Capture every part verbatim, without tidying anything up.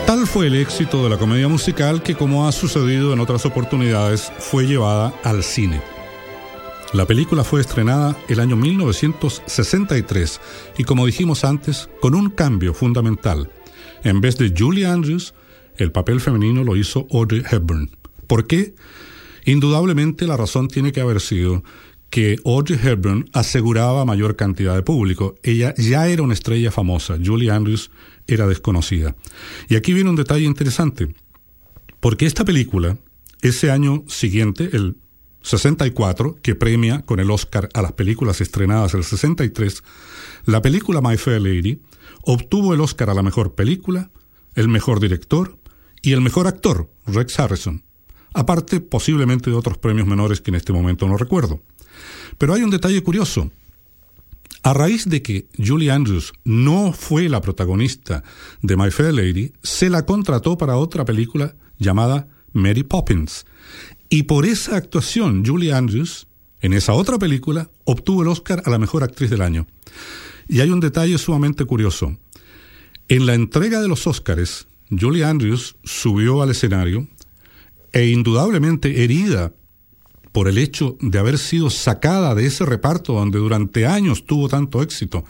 Tal fue el éxito de la comedia musical que, como ha sucedido en otras oportunidades, fue llevada al cine. La película fue estrenada el año mil novecientos sesenta y tres y, como dijimos antes, con un cambio fundamental. En vez de Julie Andrews, el papel femenino lo hizo Audrey Hepburn. ¿Por qué? Indudablemente la razón tiene que haber sido que Audrey Hepburn aseguraba mayor cantidad de público. Ella ya era una estrella famosa, Julie Andrews era desconocida. Y aquí viene un detalle interesante, porque esta película, ese año siguiente, el sesenta y cuatro, que premia con el Oscar a las películas estrenadas el sesenta y tres, la película My Fair Lady obtuvo el Oscar a la mejor película, el mejor director y el mejor actor, Rex Harrison, aparte posiblemente de otros premios menores que en este momento no recuerdo. Pero hay un detalle curioso. A raíz de que Julie Andrews no fue la protagonista de My Fair Lady, se la contrató para otra película llamada Mary Poppins. Y por esa actuación, Julie Andrews, en esa otra película, obtuvo el Oscar a la mejor actriz del año. Y hay un detalle sumamente curioso. En la entrega de los Oscars, Julie Andrews subió al escenario e indudablemente herida por el hecho de haber sido sacada de ese reparto donde durante años tuvo tanto éxito.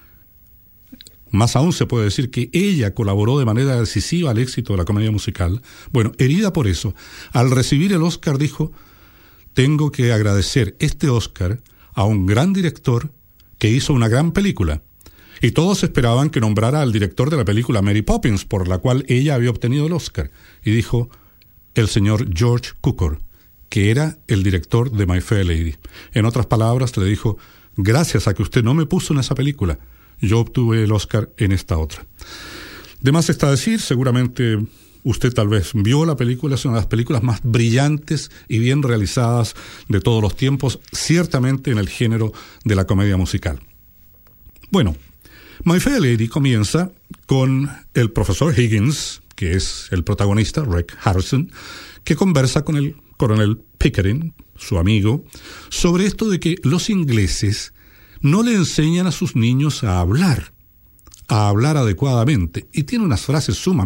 Más aún se puede decir que ella colaboró de manera decisiva al éxito de la comedia musical. Bueno, herida por eso, al recibir el Oscar dijo: tengo que agradecer este Oscar a un gran director que hizo una gran película. Y todos esperaban que nombrara al director de la película Mary Poppins, por la cual ella había obtenido el Oscar. Y dijo el señor George Cukor, que era el director de My Fair Lady. En otras palabras, le dijo: gracias a que usted no me puso en esa película, yo obtuve el Oscar en esta otra. De más está decir, seguramente usted tal vez vio la película, es una de las películas más brillantes y bien realizadas de todos los tiempos, ciertamente en el género de la comedia musical. Bueno, My Fair Lady comienza con el profesor Higgins, que es el protagonista, Rex Harrison, que conversa con el coronel Pickering, su amigo, sobre esto de que los ingleses no le enseñan a sus niños a hablar, a hablar adecuadamente, y tiene unas frases sumamente